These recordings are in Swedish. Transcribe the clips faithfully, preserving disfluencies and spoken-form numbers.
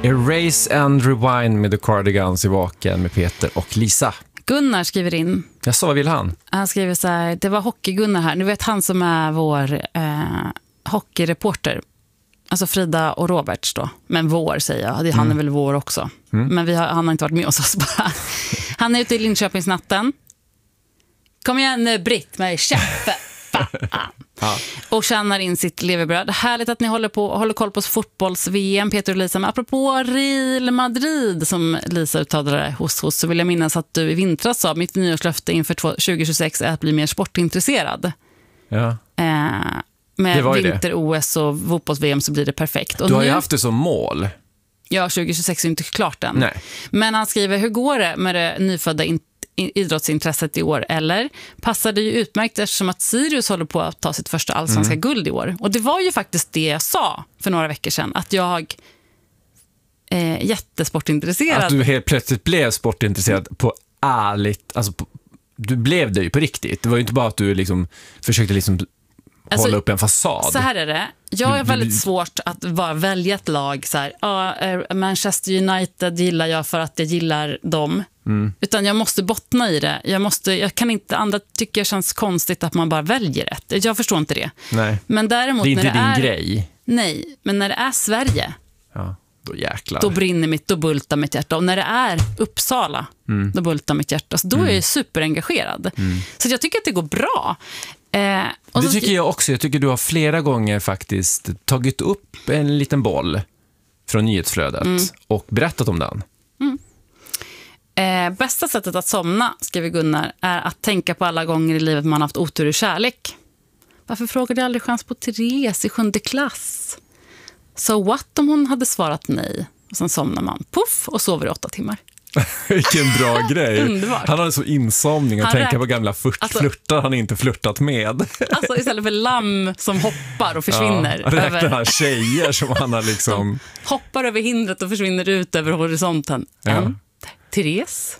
Erase and Rewind med The Cardigans i Vaken med Peter och Lisa. Gunnar skriver in. Jag sa, vad vill han? Han skriver så här, det var Hockey-Gunnar här. Nu vet han som är vår eh, hockeyreporter. Alltså Frida och Roberts då. Men vår säger jag, det, han är väl vår också. Mm. Men vi har, han har inte varit med oss, oss bara. Han är ute i Linköpingsnatten. Kom igen nu, Britt, med käffe. Ja. Och tjänar in sitt levebröd. Härligt att ni håller på håller koll på fotbolls-V M, Peter och Lisa. Men apropå Real Madrid, som Lisa uttalade hos hos, så vill jag minnas att du i vintras sa mitt nyårslöfte inför tjugo tjugosex är att bli mer sportintresserad. Ja. Eh, med vinter-O S och fotbolls-V M så blir det perfekt. Och du har nu, ju haft det som mål. Ja, tjugo tjugosex är inte klart än. Nej. Men han skriver, hur går det med det nyfödda in- idrottsintresset i år? Eller passar det ju utmärkt eftersom att Sirius håller på att ta sitt första allsvenska mm. guld i år. Och det var ju faktiskt det jag sa för några veckor sedan, att jag är jättesportintresserad. Att du helt plötsligt blev sportintresserad på ärligt, alltså på, du blev det ju på riktigt. Det var ju inte bara att du liksom försökte liksom alltså, hålla upp en fasad. Så här är det. Jag är väldigt du, svårt att bara välja ett lag så här, uh, Manchester United gillar jag för att jag gillar dem. Mm. Utan jag måste bottna i det. Jag måste, jag kan inte, andra tycker det känns konstigt att man bara väljer ett. Jag förstår inte det. Nej. Men däremot det är inte när det din är, grej. Nej, men när det är Sverige, ja, då jäklar. Då brinner mitt, då bultar mitt hjärta. Och när det är Uppsala, mm. då bultar mitt hjärta. Så då mm. är jag superengagerad. Mm. Så jag tycker att det går bra. Eh, och det så, tycker jag också. Jag tycker du har flera gånger faktiskt tagit upp en liten boll från nyhetsflödet mm. och berättat om den. Mm. Eh, bästa sättet att somna, skriver Gunnar, är att tänka på alla gånger i livet man haft otur i kärlek. Varför frågade jag aldrig chans på Therese i sjunde klass? So what om hon hade svarat nej? Och sen somnar man, puff, och sover i åtta timmar. Vilken bra grej. Underbart. Han hade så insomning att tänka räk- på gamla flirt- alltså, flirtar han inte flirtat med. Alltså istället för lamm som hoppar och försvinner. Ja, räknar över... han tjejer som han har liksom... hoppar över hindret och försvinner ut över horisonten. Ja. En, Therese,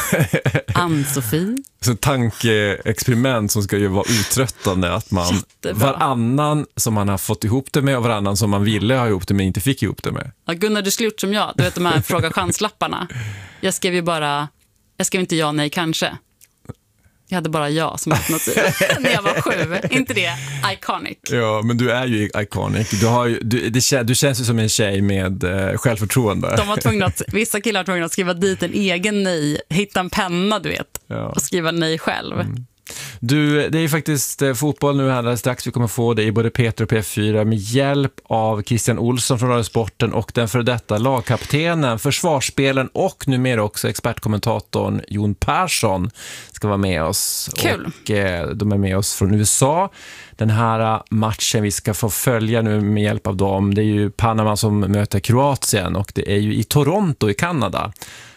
Ann-Sofie. Så tankeexperiment som ska ju vara uttröttande, att man Jättebra. varannan som man har fått ihop det med och varannan som man ville ha ihop det med inte fick ihop det med. Ja, Gunnar, du skulle gjort som jag. Du vet de här fråga chanslapparna. Jag skrev ju bara, jag skrev inte ja, nej, kanske. Jag hade bara ja som alternativ när jag var sju. Inte det iconic? Ja, men du är ju iconic. Du, har ju, du, det, du känns ju som en tjej med eh, självförtroende. De var tvungna att, vissa killar var tvungna att skriva dit en egen nej. Hitta en penna, du vet. Ja. Och skriva nej själv. Mm. Du, det är ju faktiskt eh, fotboll nu här strax. Vi kommer få det i både Peter och P fyra med hjälp av Christian Olsson från Radiosporten och den för detta lagkaptenen, försvarsspelen och numera också expertkommentatorn Jon Persson ska vara med oss. Kul. Och eh, de är med oss från U S A. Den här matchen vi ska få följa nu med hjälp av dem, det är ju Panama som möter Kroatien och det är ju i Toronto i Kanada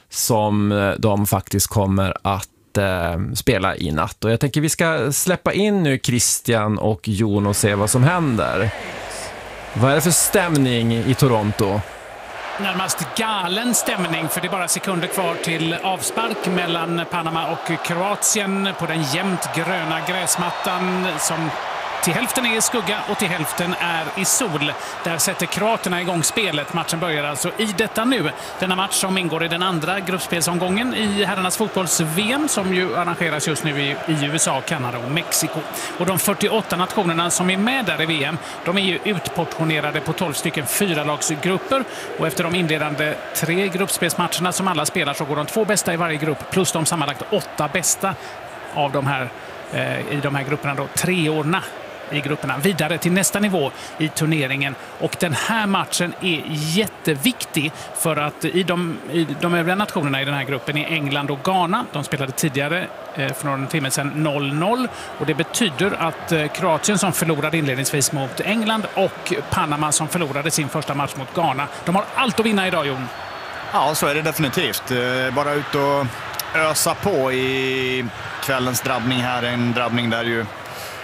som de faktiskt kommer att spela i natt. Och jag tänker vi ska släppa in nu Christian och Jon och se vad som händer. Vad är det för stämning i Toronto? Närmast galen stämning, för det är bara sekunder kvar till avspark mellan Panama och Kroatien på den jämnt gröna gräsmattan som till hälften är i skugga och till hälften är i sol. Där sätter kroaterna igång spelet. Matchen börjar alltså i detta nu. Denna match som ingår i den andra gruppspelsomgången i herrarnas fotbolls-V M som ju arrangeras just nu i, i U S A, Kanada och Mexiko. Och de fyrtioåtta nationerna som är med där i V M, de är ju utportionerade på tolv stycken fyralagsgrupper. Och efter de inledande tre gruppspelsmatcherna som alla spelar så går de två bästa i varje grupp plus de sammanlagt åtta bästa av de här eh, i de här grupperna då, treorna i grupperna vidare till nästa nivå i turneringen. Och den här matchen är jätteviktig för att i de, i de övriga nationerna i den här gruppen är England och Ghana. De spelade tidigare eh, för någon timme sedan noll noll och det betyder att eh, Kroatien som förlorade inledningsvis mot England och Panama som förlorade sin första match mot Ghana. De har allt att vinna idag, Jon. Ja, så är det definitivt. Bara ut och ösa på i kvällens drabbning här. En drabbning där ju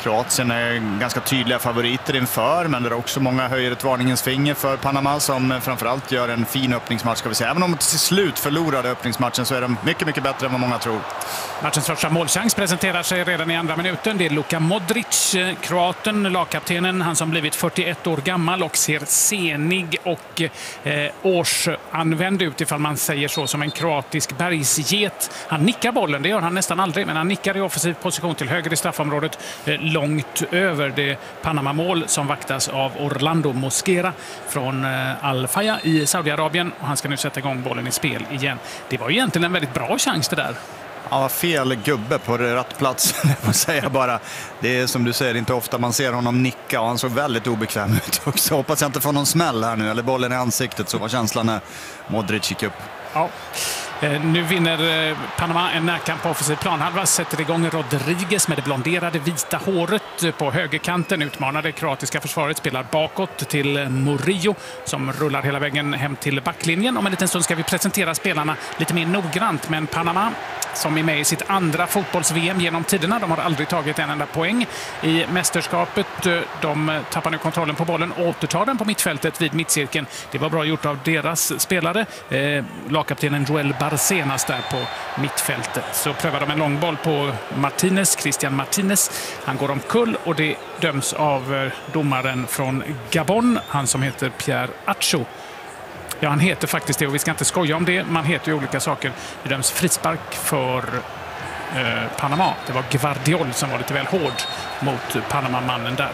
Kroatien är ganska tydliga favoriter inför, men det är också många höjer ett varningens finger för Panama som framförallt gör en fin öppningsmatch, ska vi säga. Även om de till slut förlorade öppningsmatchen så är de mycket, mycket bättre än vad många tror. Matchens första målchans presenterar sig redan i andra minuten. Det är Luka Modric, kroaten, lagkaptenen, han som blivit fyrtioett år gammal och ser senig och eh, årsanvänd ut, ifall man säger så, som en kroatisk bergsget. Han nickar bollen, det gör han nästan aldrig, men han nickar i offensiv position till höger i straffområdet, eh, långt över det Panama-mål som vaktas av Orlando Mosquera från eh, Al-Faya i Saudiarabien, och han ska nu sätta igång bollen i spel igen. Det var egentligen en väldigt bra chans det där. Ja, fel gubbe på rätt plats, jag får säga bara. Det är som du säger, inte ofta man ser honom nicka, och han såg väldigt obekväm ut också. Hoppas jag inte får någon smäll här nu, eller bollen i ansiktet, så var känslan när Modric gick upp. Ja. Eh, nu vinner eh, Panama en närkamp på offensiv planhalva, sätter igång Rodriguez med det blonderade vita håret på högerkanten, utmanar det kroatiska försvaret, spelar bakåt till Murillo som rullar hela vägen hem till backlinjen. Om en liten stund ska vi presentera spelarna lite mer noggrant, men Panama som är med i sitt andra fotbolls-V M genom tiderna, de har aldrig tagit en enda poäng i mästerskapet. De tappar nu kontrollen på bollen, återtar den på mittfältet vid mittcirkeln. Det var bra gjort av deras spelare. Eh, lagkaptenen Joel Barcenas där på mittfältet. Så prövar de en långboll på Martinez, Christian Martinez. Han går omkull och det döms av domaren från Gabon, han som heter Pierre Acho. Ja, han heter faktiskt det, och vi ska inte skoja om det. Man heter ju olika saker. Det döms frispark för eh, Panama. Det var Gvardiol som var lite väl hård mot Panama-mannen där.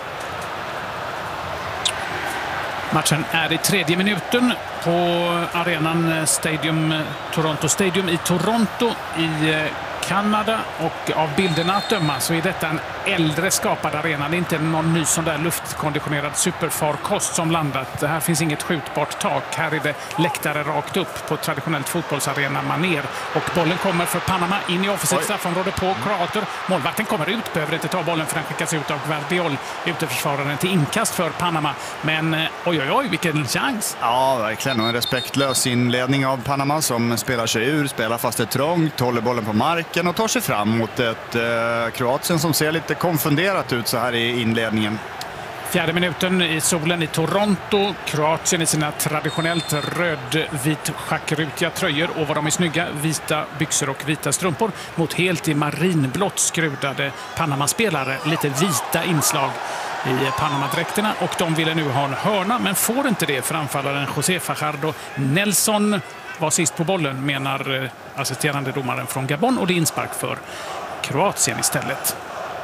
Matchen är i tredje minuten på arenan Stadium, Toronto Stadium i Toronto i Kanada, och av bilderna att döma så är detta en äldre skapad arena. Det är inte någon ny sån där luftkonditionerad superfarkost som landat. Det här finns inget skjutbart tak. Här är det läktare rakt upp på traditionellt fotbollsarena maner. Och bollen kommer för Panama in i offensivt straffområde på kroater. Målvakten kommer ut, behöver inte ta bollen för den skickas ut av Gvardiol, uteförsvararen, till inkast för Panama. Men oj oj oj, vilken chans! Ja, verkligen. Och en respektlös inledning av Panama som spelar sig ur, spelar fast det är trångt, håller bollen på marken och tar sig fram mot ett eh, Kroatien som ser lite konfunderat ut så här i inledningen. Fjärde minuten i solen i Toronto. Kroatien i sina traditionellt röd-vit schackrutiga tröjor, och vad de är snygga, vita byxor och vita strumpor, mot helt i marinblått skrudade Panama-spelare. Lite vita inslag i Panama-dräkterna, och de ville nu ha en hörna men får inte det för anfallaren José Fajardo Nelson var sist på bollen, menar assisterande domaren från Gabon, och det är inspark för Kroatien istället.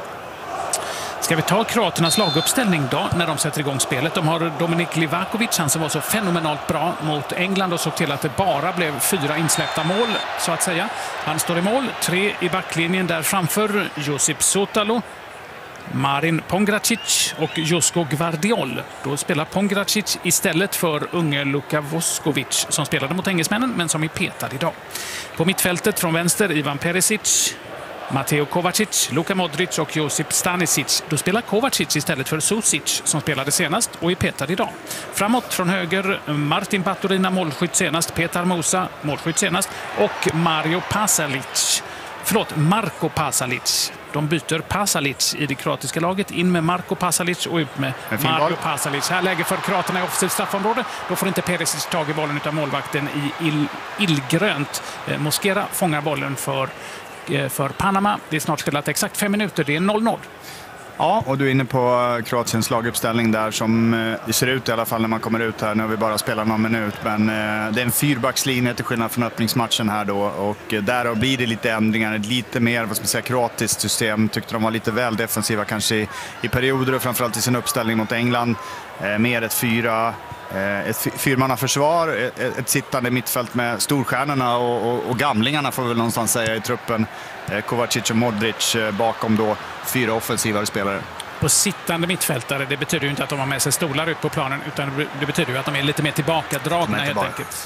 Ska vi ta kroaternas laguppställning då när de sätter igång spelet? De har Dominik Livakovic, han som var så fenomenalt bra mot England och såg till att det bara blev fyra insläppta mål så att säga. Han står i mål, tre i backlinjen där framför, Josip Sotalo, Marin Pongracic och Josko Gvardiol. Då spelar Pongracic istället för unge Luka Voskovic som spelade mot engelsmännen men som är petad idag. På mittfältet från vänster Ivan Perisic, Mateo Kovacic, Luka Modric och Josip Stanisic. Då spelar Kovacic istället för Susic som spelade senast och är petad idag. Framåt från höger Martin Baturina, målskytt senast, Petar Musa, målskytt senast, och Mario Pasalic. Förlåt, Marko Pasalic. De byter Pasalic i det kroatiska laget, in med Marko Pasalic och ut med Mario Pasalic. Här läge för kroaterna i offensivt straffområde. Då får inte Perisic tag i bollen utan målvakten i ill, illgrönt. Eh, Mosquera fångar bollen för, eh, för Panama. Det är snart spelat exakt fem minuter. Det är noll noll. Ja, och du är inne på Kroatiens laguppställning där som det ser ut i alla fall när man kommer ut här. Nu har vi bara spelat någon minut, men det är en fyrbackslinje till skillnad från öppningsmatchen här då, och där blir det lite ändringar, ett lite mer, vad ska man säga, kroatiskt system. Tyckte de var lite väl defensiva kanske i, i perioder, och framförallt i sin uppställning mot England. Eh, mer ett fyra ett fyrmannaförsvar, ett, ett sittande mittfält med storstjärnorna och, och, och gamlingarna får vi väl någonstans säga i truppen. Eh, Kovacic och Modric eh, bakom då fyra offensivare spelare. På sittande mittfältare, det betyder ju inte att de har med sig stolar ut på planen, utan det betyder ju att de är lite mer tillbakadragna helt enkelt.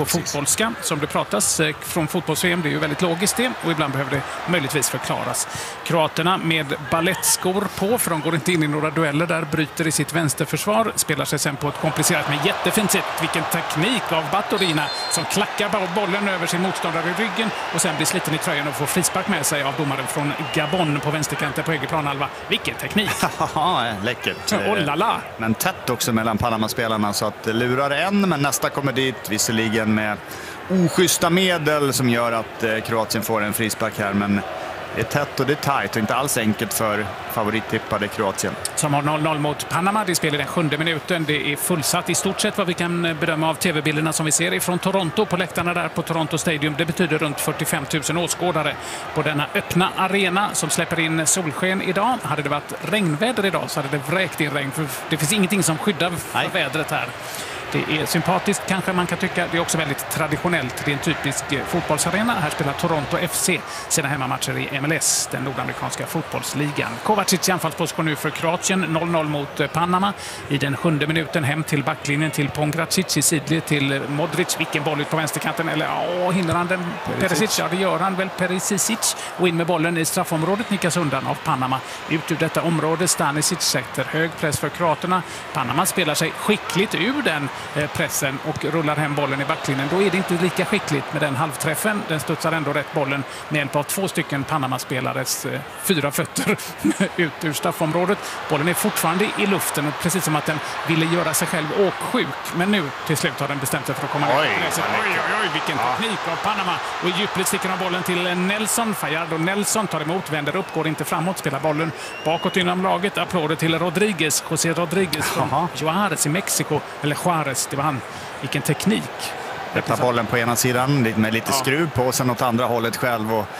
på Precis. fotbollska som det pratas från fotbolls-V M. Det är ju väldigt logiskt det och ibland behöver det möjligtvis förklaras. Kroaterna med ballettskor på, för de går inte in i några dueller där, bryter i sitt vänsterförsvar, spelar sig sen på ett komplicerat men jättefint sätt. Vilken teknik av Baturina som klackar bollen över sin motståndare i ryggen och sen blir sliten i tröjan och får frispark med sig av domaren från Gabon på vänsterkanten på egen planhalva. Vilken teknik! Ja, läckert. Oh la la. Men tätt också mellan Panama-spelarna så att lurar en, men nästa kommer dit visserligen med oschyssta medel som gör att eh, Kroatien får en frispark här, men det är tätt och det är tajt och inte alls enkelt för favorittippade Kroatien. Som har noll noll mot Panama. Det spelar den sjunde minuten. Det är fullsatt i stort sett vad vi kan bedöma av tv-bilderna som vi ser ifrån Toronto på läktarna där på Toronto Stadium. Det betyder runt fyrtiofem tusen åskådare på denna öppna arena som släpper in solsken idag. Hade det varit regnväder idag så hade det vräkt in regn, för det finns ingenting som skyddar för Nej. vädret här. Det är sympatiskt kanske man kan tycka. Det är också väldigt traditionellt. Det är en typisk fotbollsarena. Här spelar Toronto F C sina hemmamatcher i M L S, den nordamerikanska fotbollsligan. Kovacic i anfallsposition nu för Kroatien. noll noll mot Panama. I den sjunde minuten hem till backlinjen till Pongracic i sidled till Modric. Vilken boll ut på vänsterkanten. Eller ja, hindrar han den? Perisic. Ja, det gör han väl. Perisic. Och in med bollen i straffområdet nickas undan av Panama. Ut ur detta område. Stanisic sätter hög press för kroaterna. Panama spelar sig skickligt ur den pressen och rullar hem bollen i backlinjen. Då är det inte lika skickligt med den halvträffen. Den studsar ändå rätt bollen med hjälp av två stycken Panama-spelares eh, fyra fötter ut ur straffområdet. Bollen är fortfarande i luften och precis som att den ville göra sig själv åksjuk. Men nu till slut har den bestämt sig för att komma ner. Oj, oj, oj, oj, vilken teknik av Panama. Och i djupled sticker de bollen till Nelson. Fajardo Nelson tar emot, vänder upp, går inte framåt, spelar bollen bakåt inom laget. Applåder till Rodriguez, José Rodriguez från Juárez i Mexiko. Eller Juárez. Det var han. Vilken teknik. Rätta bollen på ena sidan med lite Ja. skruv på och sen åt andra hållet själv. Och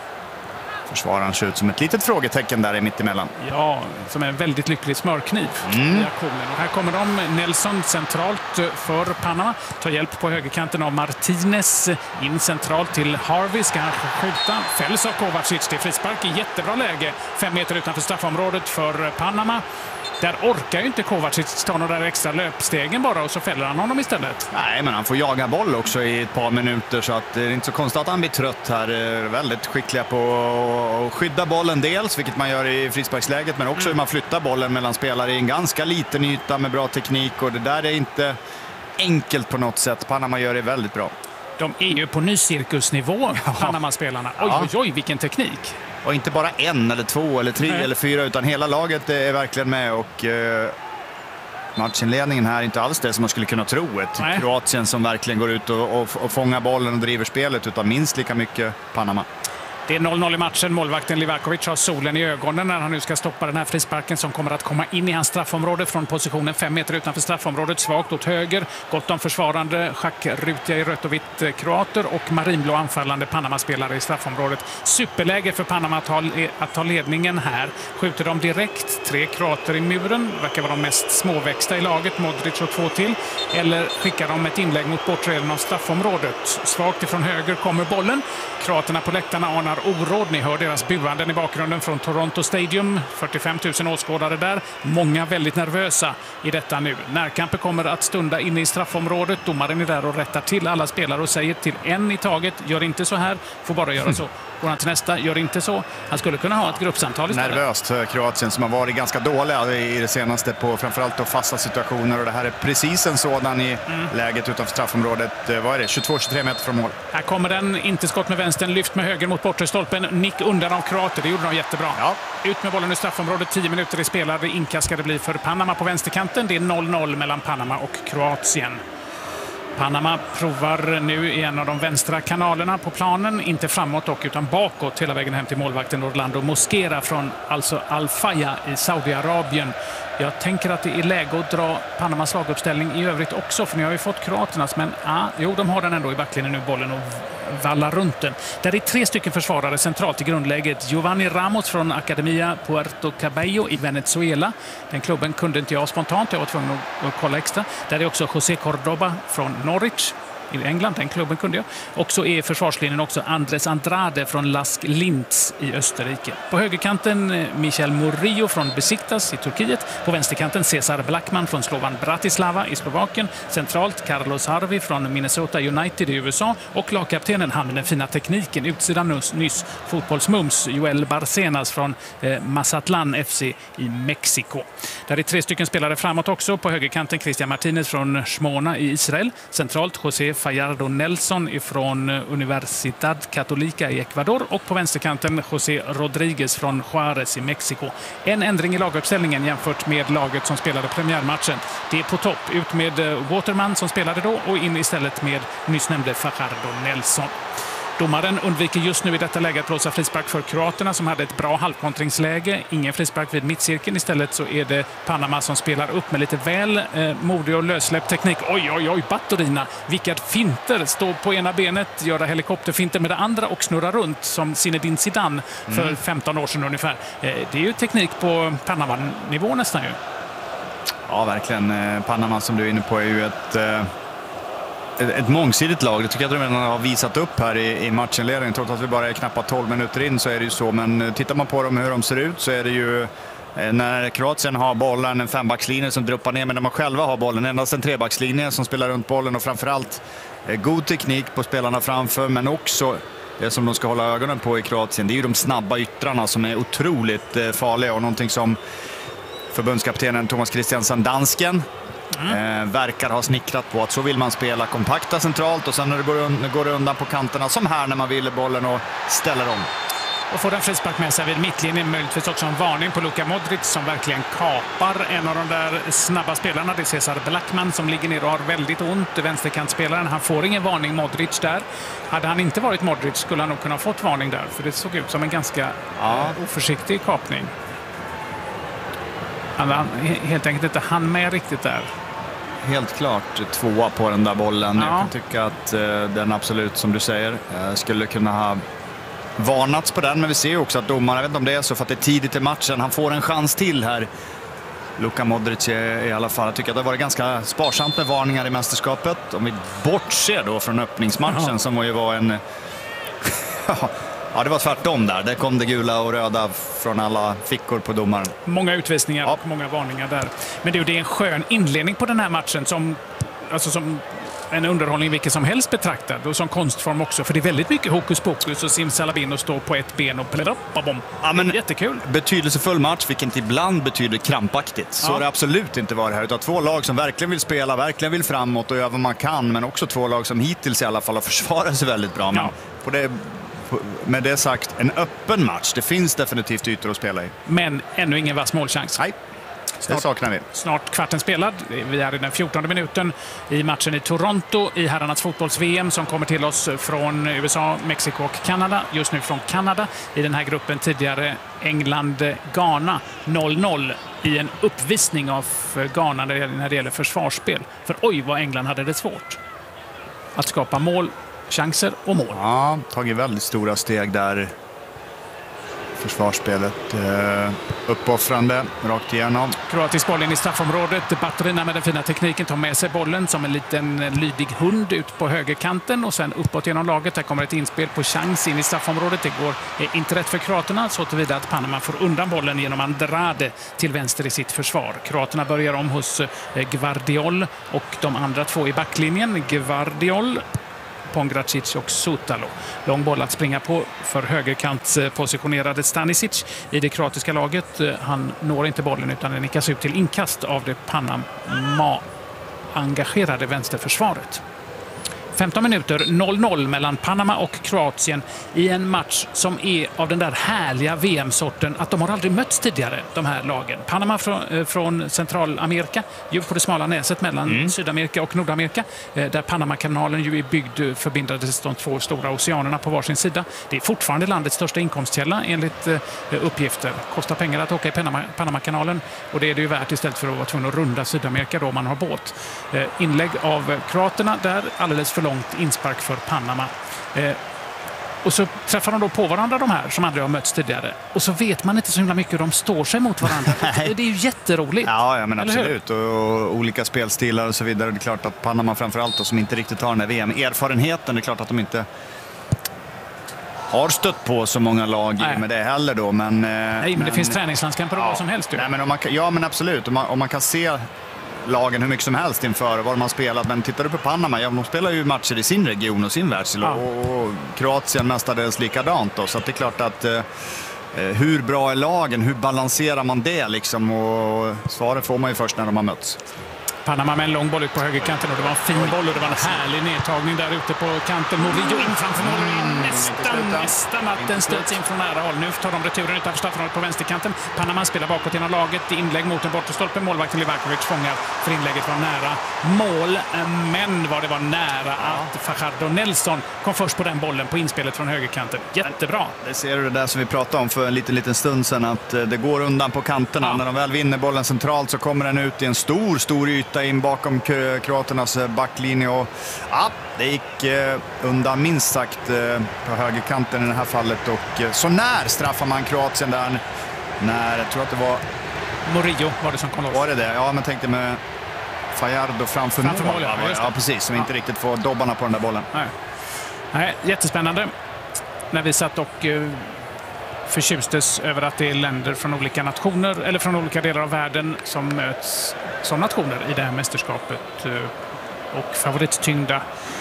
försvararen ser ut som ett litet frågetecken där i mittemellan. Ja, som är en väldigt lycklig smörkniv Mm. i aktionen. Och här kommer de. Nelson centralt för Panama. Tar hjälp på högerkanten av Martinez. In centralt till Harvey. Ska han skjuta. Fälls av Kovacic. Det är frispark i jättebra läge. Fem meter utanför straffområdet för Panama. Där orkar ju inte Kovacic ta några där extra löpstegen bara och så fäller han honom istället. Nej, men han får jaga boll också i ett par minuter så att det är inte så konstigt att han blir trött här. Väldigt skickliga på att skydda bollen dels, vilket man gör i frisparksläget, men också mm. hur man flyttar bollen mellan spelare i en ganska liten yta med bra teknik, och det där är inte enkelt på något sätt. Panama gör det väldigt bra. De är ju på ny cirkusnivå, ja. Panama-spelarna. Oj, Ja. oj, oj, vilken teknik. Och inte bara en eller två eller tre Nej. eller fyra, utan hela laget är verkligen med. Och eh, matchinledningen här är inte alls det som man skulle kunna tro. Ett Nej. Kroatien som verkligen går ut och, och, och fångar bollen och driver spelet, utan minst lika mycket Panama. Det är noll noll i matchen. Målvakten Livakovic har solen i ögonen när han nu ska stoppa den här frisparken som kommer att komma in i hans straffområde från positionen fem meter utanför straffområdet. Svagt åt höger. Gott om försvarande schackrutiga i rött och vitt kroater och marinblå anfallande Panama-spelare i straffområdet. Superläge för Panama att ta, att ta ledningen här. Skjuter de direkt. Tre kroater i muren. Verkar vara de mest småväxta i laget. Modric och två till. Eller skickar de ett inlägg mot bortre delen av straffområdet. Svagt ifrån höger kommer bollen. Kroaterna på läktarna anar oråd. Ni hör deras buanden i bakgrunden från Toronto Stadium. fyrtiofem tusen åskådare där. Många väldigt nervösa i detta nu. Närkampen kommer att stunda inne i straffområdet. Domaren är där och rättar till alla spelare och säger till en i taget. Gör inte så här, får bara göra så. Går han till nästa, gör inte så. Han skulle kunna ha ett gruppsamtal istället. Nervöst för Kroatien som har varit ganska dåliga i det senaste på framförallt då fasta situationer, och det här är precis en sådan i mm. läget utanför straffområdet. Vad är det? tjugotvå till tjugotre meter från mål. Här kommer den, inte skott med vänstern, lyft med höger mot bortre stolpen. Nick undan av kroater, det gjorde de jättebra. Ja. Ut med bollen i straffområdet, tio minuter i spelade. Inkast ska det bli för Panama på vänsterkanten. Det är noll noll mellan Panama och Kroatien. Panama provar nu i en av de vänstra kanalerna på planen. Inte framåt dock, utan bakåt hela vägen hem till målvakten Orlando Mosquera från alltså Al-Faya i Saudiarabien. Jag tänker att det är läge att dra Panamas laguppställning i övrigt också, för ni har ju fått kroaternas, men ah, jo, de har den ändå i backlinjen nu, bollen, och vallar runt den. Där är tre stycken försvarare centralt i grundläget. Giovanni Ramos från Academia Puerto Cabello i Venezuela. Den klubben kunde inte jag spontant, jag var tvungen att kolla extra. Där är också José Cordoba från Norwich. i England, den klubben kunde jag. Och så är försvarslinjen också Andres Andrade från Lask Linz i Österrike. På högerkanten Michel Murillo från Besiktas i Turkiet. På vänsterkanten Cesar Blackman från Slovan Bratislava i Slovakien. Centralt Carlos Harvey från Minnesota United i U S A. Och lagkaptenen, han med den fina tekniken, utsidan nyss, nyss fotbollsmums, Joel Barcenas från eh, Mazatlan F C i Mexiko. Där är tre stycken spelare framåt också. På högerkanten Christian Martinez från Shmona i Israel. Centralt José Fallardo Nelson från Universidad Católica i Ecuador. Och på vänsterkanten José Rodríguez från Juárez i Mexiko. En ändring i laguppställningen jämfört med laget som spelade premiärmatchen. Det är på topp. Ut med Waterman som spelade då och in istället med nyss nämnde Fajardo Nelson. Domaren undviker just nu i detta läge att blåsa frispark för kroaterna som hade ett bra halvkontringsläge. Ingen frispark vid mittcirkeln. Istället så är det Panama som spelar upp med lite väl eh, modig och lössläppt teknik. Oj, oj, oj, Baturina. Vilka finter. Stå på ena benet, göra helikopterfinter med det andra och snurra runt som Zinedine Zidane för mm. femton år sedan ungefär. Eh, det är ju teknik på Panama-nivå nästan ju. Ja, verkligen. Panama som du är inne på är ju ett... Eh... ett mångsidigt lag. Det tycker jag att de har visat upp här i, i matchenledningen. Trots att vi bara är knappt tolv minuter in så är det ju så. Men tittar man på dem hur de ser ut så är det ju när Kroatien har bollen en fembackslinje som droppar ner, men när man själva har bollen endast en trebackslinje som spelar runt bollen och framförallt god teknik på spelarna framför, men också det som de ska hålla ögonen på i Kroatien. Det är ju de snabba yttrarna som är otroligt farliga och någonting som förbundskaptenen Thomas Christiansen, dansken, Mm. Eh, verkar ha snickrat på att så vill man spela kompakta centralt och sen när det går, un- går det undan på kanterna som här när man vill bollen och ställer om. Och får den frispark med sig vid mittlinjen, möjligtvis också en varning på Luka Modric som verkligen kapar en av de där snabba spelarna. Det är Cesar Blackman som ligger ner och har väldigt ont. Vänsterkantspelaren, han får ingen varning, Modric där. Hade han inte varit Modric skulle han nog kunna ha fått varning där, för det såg ut som en ganska ja. eh, oförsiktig kapning. Han var helt enkelt inte han med riktigt där. Helt klart tvåa på den där bollen. Ja. Jag kan tycka att eh, den absolut, som du säger, eh, skulle kunna ha varnats på den. Men vi ser också att domaren, jag vet inte om det är så för att det är tidigt i matchen, han får en chans till här. Luka Modric i alla fall. Jag tycker att det har varit ganska sparsamt med varningar i mästerskapet. Om vi bortser då från öppningsmatchen ja. som ju var en... Ja, det var tvärtom där. Där kom det gula och röda från alla fickor på domaren. Många utvisningar ja. och många varningar där. Men det är ju en skön inledning på den här matchen som, alltså som en underhållning vilken som helst betraktad och som konstform också. För det är väldigt mycket hokus pokus och simsalabim och stå på ett ben och plöppabom. Ja, men jättekul. Betydelsefull match, vilket ibland betyder krampaktigt. Så ja. det absolut inte var det här. Utan två lag som verkligen vill spela, verkligen vill framåt och göra vad man kan. Men också två lag som hittills i alla fall har försvarat sig väldigt bra. Men ja. på det... Med det sagt, en öppen match. Det finns definitivt ytor att spela i. Men ännu ingen vass målchans. Nej, snart, det saknar vi. Snart kvarten spelad. Vi är i den fjortonde minuten i matchen i Toronto i herrarnas fotbolls-V M som kommer till oss från U S A, Mexiko och Kanada. Just nu från Kanada. I den här gruppen tidigare England-Ghana noll noll i en uppvisning av Ghana när det gäller försvarsspel. För oj vad England hade det svårt att skapa mål, chanser och mål. Ja, tagit väldigt stora steg där. Försvarsspelet eh, uppoffrande rakt igenom. Kroatisk boll in i straffområdet. Baturina med den fina tekniken tar med sig bollen som en liten lydig hund ut på högerkanten och sen uppåt genom laget. Där kommer ett inspel på chans in i straffområdet. Det går eh, inte rätt för kroaterna så tillvida att Panama får undan bollen genom Andrade till vänster i sitt försvar. Kroaterna börjar om hos eh, Gvardiol och de andra två i backlinjen. Gvardiol, Pongracic och Sutalo. Lång boll att springa på för högerkant positionerade Stanisic i det kroatiska laget. Han når inte bollen utan den nickas ut till inkast av det Panama-engagerade vänsterförsvaret. femton minuter, noll noll mellan Panama och Kroatien i en match som är av den där härliga V M-sorten att de har aldrig mötts tidigare, de här lagen. Panama från, från Centralamerika, ju på det smala näset mellan mm. Sydamerika och Nordamerika, där Panamakanalen ju är byggd förbindades de två stora oceanerna på varsin sida. Det är fortfarande landets största inkomstkälla enligt uppgifter. Kostar pengar att åka i Panama, Panamakanalen och det är det ju värt istället för att vara tvungen att runda Sydamerika då man har båt. Inlägg av kroaterna där alldeles för långt inspark för Panama. Eh, Och så träffar de då på varandra, de här som aldrig har mötts tidigare. Och så vet man inte så himla mycket hur de står sig mot varandra. Det är ju jätteroligt. Ja, ja men absolut. Och, och olika spelstilar och så vidare. Det är klart att Panama framförallt då, som inte riktigt har den här V M-erfarenheten, det är klart att de inte har stött på så många lag nej. med det heller då. Men, nej, men, men det finns träningslandskamper och ja, vad som helst. Nej, men om man, ja, men absolut. Om man, om man kan se lagen hur mycket som helst inför vad de har spelat. Men tittar du på Panama, ja, de spelar ju matcher i sin region och sin världsdel. Ja. Och, och Kroatien mestadels likadant då. Så att det är klart att eh, hur bra är lagen? Hur balanserar man det liksom? Och svaret får man ju först när de har mötts. Panama med en lång boll ut på högerkanten och det var en fin boll och det var en härlig nedtagning där ute på kanten. Murillo in framför mål mm, nästan, nästan att den stöts in från nära håll. Nu tar de returen utanför straffområdet på vänsterkanten. Panama spelar bakåt genom laget. Inlägg mot en bortre stolpe. Målvakten Livakovic fångar för inlägget var nära mål. Men vad det var nära att Fajardo Nelson kom först på den bollen på inspelet från högerkanten. Jättebra. Det ser du det där som vi pratade om för en liten, liten stund sedan, att det går undan på kanterna. Ja. När de väl vinner bollen centralt så kommer den ut i en stor, stor yta in bakom kroaternas backlinje och ja, det gick eh, undan minst sagt eh, på högerkanten i det här fallet och eh, så när straffar man Kroatien där när, jag tror att det var Murillo var det som kom loss. Var det det? Ja, men tänkte med Fajardo framför, framför mål. mål ja, ja, precis, som ja. inte riktigt får dobbarna på den där bollen. Nej, Nej jättespännande. När vi satt och uh, förtjustes över att det är länder från olika nationer eller från olika delar av världen som möts som nationer i det här mästerskapet. Och favorittyngda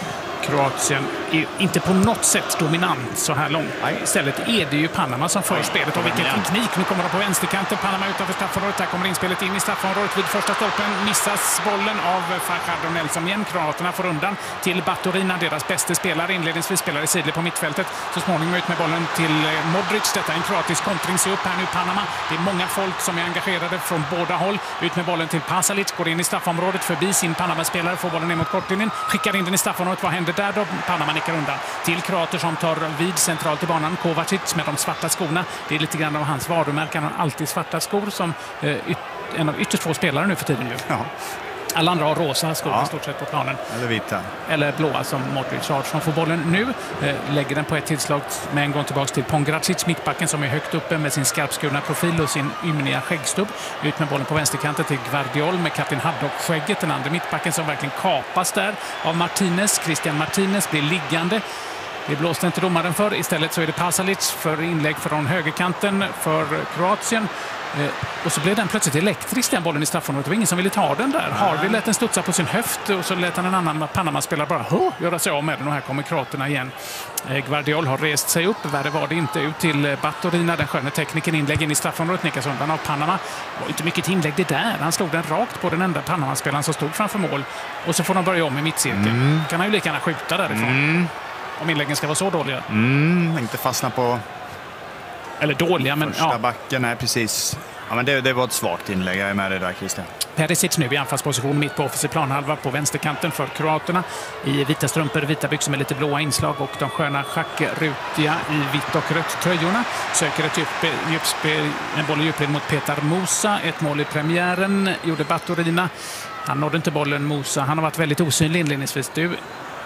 Kroatien är inte på något sätt dominant så här långt. Nej. Istället är det ju Panama som för spelet. Och vilken teknik. Nu kommer de på vänsterkanten. Panama utanför straffområdet. Här kommer inspelet in i straffområdet. Vid första stolpen missas bollen av Fajardo Nelson igen. Kroaterna får undan till Baturina, deras bästa spelare. Inledningsvis spelar i sidled på mittfältet. Så småningom ut med bollen till Modric. Detta är en kroatisk kontring. Se upp här nu Panama. Det är många folk som är engagerade från båda håll. Ut med bollen till Pasalic. Går in i straffområdet förbi sin Panama-spelare. Får bollen ner mot kortlinjen. Skickar in den i straffområdet. Vad händer där då? Panama nickar undan till kroater som tar vid centralt i banan. Kovacic med de svarta skorna. Det är lite grann av hans varumärken. Han har alltid svarta skor som eh, en av ytterst få spelare nu för tiden. Ju. Ja. Alla andra har rosa skor ja. i stort sett på planen. Eller vita. Eller blåa som Modric har. Som får bollen nu. Eh, lägger den på ett tillslag med en gång tillbaka till Pongracic, mittbacken som är högt uppe med sin skarpskurna profil och sin ymniga skäggstubb. Ut med bollen på vänsterkanten till Gvardiol med Kapten Haddock-skägget. Den andra mittbacken som verkligen kapas där av Martinez. Christian Martinez blir liggande. Det blåste inte domaren för. Istället så är det Pasalic för inlägg från högerkanten för Kroatien. Eh, och så blev den plötsligt elektrisk, den bollen i straffområdet. Det var ingen som ville ta den där. Harvey lät den studsa på sin höft och så lät han en annan Panama-spelare bara Hå! göra sig av med den. Och här kommer kroaterna igen. Eh, Gvardiol har rest sig upp. Värre var det inte. Ut till Baturina, den sköna tekniken. Inlägg in i straffområdet. Nickas undan av Panama. Det var inte mycket inlägg det där. Han slog den rakt på den enda Panama-spelaren som stod framför mål. Och så får de börja om i mittcirkeln. Mm. Kan han ju lika gärna skjuta därifrån. Mm. Om inläggen ska vara så dåliga. Mm, inte fastna på... Eller dåliga, men... Första ja. backen, nej precis. Ja, men det, det var ett svagt inlägg. Jag är med det där, Christian. Perisic nu i anfallsposition mitt på offensiv planhalva på vänsterkanten för kroaterna. I vita strumpor, vita byxor med lite blåa inslag och de sköna schackrutiga i vitt och rött tröjorna. Söker ett djupspel, en boll i djupled mot Petar Musa. Ett mål i premiären gjorde Baturina. Han nådde inte bollen, Musa. Han har varit väldigt osynlig inledningsvis. Du...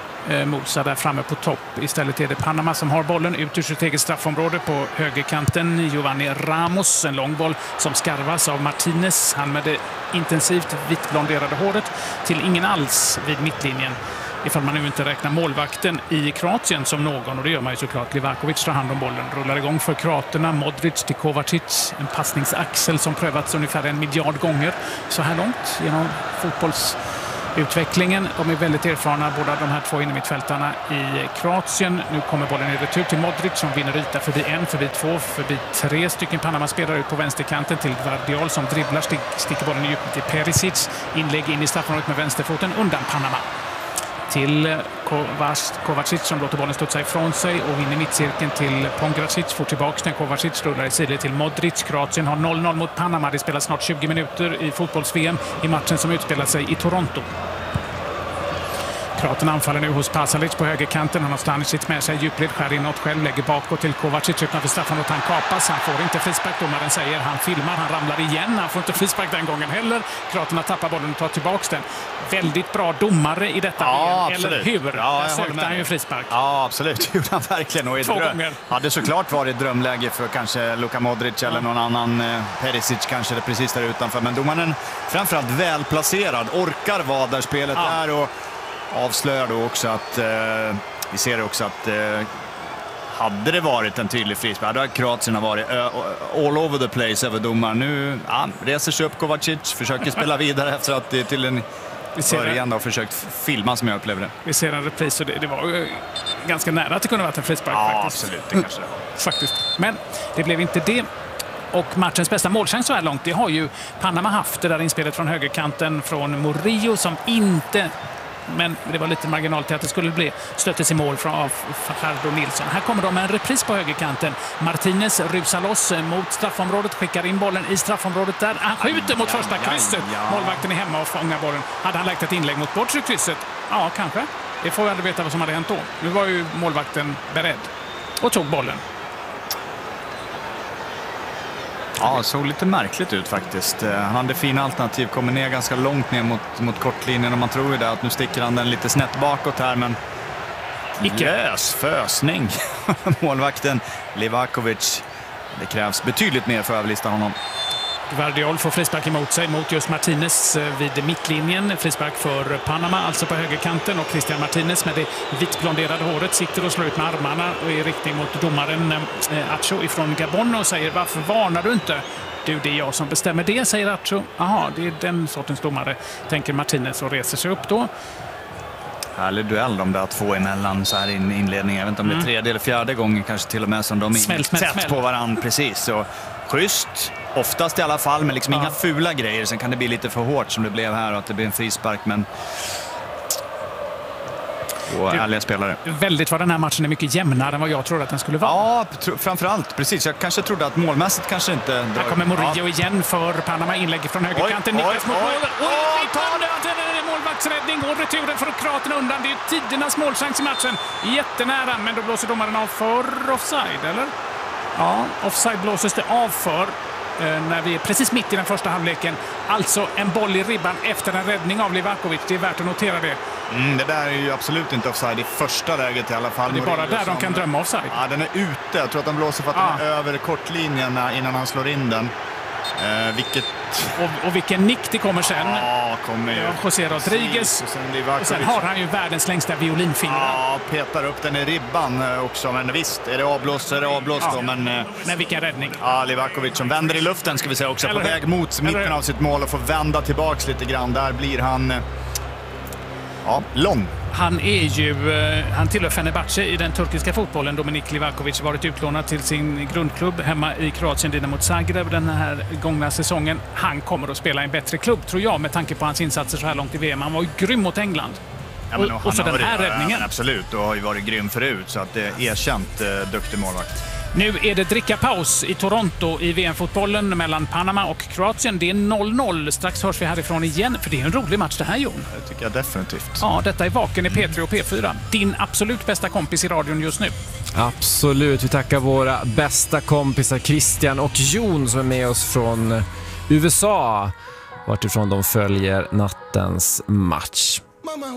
Musa där framme på topp. Istället är det Panama som har bollen ut ur sitt eget straffområde på högerkanten. Giovanni Ramos, en lång boll som skarvas av Martinez. Han med det intensivt vittblonderade håret till ingen alls vid mittlinjen. Ifall man nu inte räknar målvakten i Kroatien som någon, och det gör man ju såklart. Livakovic tar hand om bollen, rullar igång för kroaterna. Modric till Kovacic, en passningsaxel som prövats ungefär en miljard gånger så här långt genom fotbolls utvecklingen. De är väldigt erfarna, båda de här två innermittfältarna i Kroatien. Nu kommer bollen i retur till Modric som vinner yta förbi en, förbi två, förbi tre stycken Panama-spelare ut på vänsterkanten till Gvardiol som dribblar, stick, sticker bollen i djupet till Perisic. Inlägg in i straffområdet med vänsterfoten undan Panama. Till Kovacic som låter bollen studsa ifrån sig och vinner mittcirkeln till Pongracic. Får tillbaka den. Kovacic rullar i sidled till Modric. Kroatien har noll noll mot Panama. Det spelas snart tjugo minuter i fotbolls-V M i matchen som utspelar sig i Toronto. Kroaterna anfaller nu hos Pasalic på högerkanten. Han har Stanisic med sig. Djupled skär inåt själv. Lägger bakåt till Kovacic utanför straffområdet. Han kapas. Han får inte frispark. Domaren säger. Han filmar. Han ramlar igen. Han får inte frispark den gången heller. Kroaterna tappar bollen och tar tillbaka den. Väldigt bra domare i detta. Ja, eller hur? Ja, Där sökte han ju frispark. Ja, absolut. Det gjorde han verkligen. Och i Två dröm... gånger. hade såklart varit drömläge för kanske Luka Modric eller någon annan. Eh, Perisic kanske det precis där utanför. Men domaren framförallt välplacerad. Orkar vara där spelet Ja. är och avslöjar då också att eh, vi ser också att eh, hade det varit en tydlig frispark, då hade Kroatien varit uh, all over the place över domaren. Nu ja, reser sig upp Kovacic, försöker spela vidare efter att det till en början har försökt filma som jag upplever det. Vi ser en repris och det, det var uh, ganska nära att det kunde varit en frispark. Ja, faktiskt. absolut. Det kanske. Faktiskt. Men det blev inte det. Och matchens bästa målchans så här långt, det har ju Panama haft, det där inspelet från högerkanten från Murillo som inte, men det var lite marginal till att det skulle bli, stöttes i mål från av Fajardo Nilsson. Här kommer de med en repris på högerkanten. Martinez rusar loss mot straffområdet, skickar in bollen i straffområdet där. Han skjuter mot första krysset. Målvakten är hemma och fångar bollen. Hade han lagt ett inlägg mot bortre krysset? Ja, kanske. Det får vi aldrig veta vad som hade hänt då. Nu var ju målvakten beredd och tog bollen. Ja, det såg lite märkligt ut faktiskt. Han hade fina alternativ, kommer ner ganska långt ner mot, mot kortlinjen och man tror ju det att nu sticker han den lite snett bakåt här, men Icke. lös fösning. Målvakten Livakovic. Det krävs betydligt mer för att överlista honom. Guardiol får frispark emot sig mot just Martinez vid mittlinjen. Frispark för Panama, alltså på högerkanten. Och Christian Martinez med det vitblonderade håret sitter och slår ut med armarna och i riktning mot domaren eh, Acho ifrån Gabon och säger: varför varnar du inte? Du, det är jag som bestämmer det, säger Acho. Jaha, det är den sortens domare, tänker Martinez och reser sig upp då. Härlig duell de där två emellan så här i inledningen. Jag vet inte om det är tredje eller fjärde gången kanske till och med som de är Smäll, smäll, tätt smäll. på varandra. Precis, så schysst. Oftast i alla fall, men liksom Ja. inga fula grejer. Sen kan det bli lite för hårt som det blev här och att det blir en frispark, men och Du- ärliga spelare. Väldigt vad den här matchen är mycket jämnare än vad jag trodde att den skulle vara. Ja, tro- framförallt. Precis, jag kanske trodde att målmässigt kanske inte... Här kommer Murillo Ja. igen för Panama, inlägg från högerkanten. Oj, oj, Niklas mot oj. målet. Oj, Åh, vi tar det! Det är målvaktsräddning och returen för Kroaterna undan. Det är ju tidernas målchans i matchen. Jättenära, men då blåser domaren av för offside, eller? Ja, offside blåses det av för eh, när vi är precis mitt i den första halvleken. Alltså en boll i ribban efter en räddning av Livakovic. Det är värt att notera det. Mm, det där är ju absolut inte offside i första läget i alla fall. Det är bara Murillo där de som- kan drömma offside. Ja, den är ute. Jag tror att den blåser för att Ja. den är över kortlinjen innan han slår in den. Eh, vilket... Och, och vilken nick det kommer sen. Ja, kommer ju. Ja, José Rodriguez. Precis, Och sen, Livakovic. Och sen har han ju världens längsta violinfingrar. Ja, petar upp den i ribban eh, också. Men visst, är det avblåst så är det avblåst Ja. då. Men eh, Men vilken räddning. ja, Livakovic som vänder i luften ska vi säga också. Eller på hur? väg mot Eller mitten hur? av sitt mål och får vända tillbaks lite grann. Där blir han... eh, Ja, lång. Han är ju, eh, han tillhör Fenerbahce i den turkiska fotbollen. Dominik Livakovic har varit utlånad till sin grundklubb hemma i Kroatien, Dinamo Zagreb, den här gångna säsongen. Han kommer att spela i en bättre klubb, tror jag, med tanke på hans insatser så här långt i V M. Han var ju grym mot England. Ja, men och, han och så har den här varit- räddningen. Ja, absolut, och har ju varit grym förut. Så att det är erkänt eh, duktig målvakt. Nu är det drickapaus i Toronto i V M-fotbollen mellan Panama och Kroatien. Det är noll noll. Strax hörs vi härifrån igen, för det är en rolig match det här, Jon. Det tycker jag definitivt. Ja, detta är Vaken i P tre och P fyra. Din absolut bästa kompis i radion just nu. Absolut, vi tackar våra bästa kompisar Christian och Jon som är med oss från U S A, vartifrån de följer nattens match.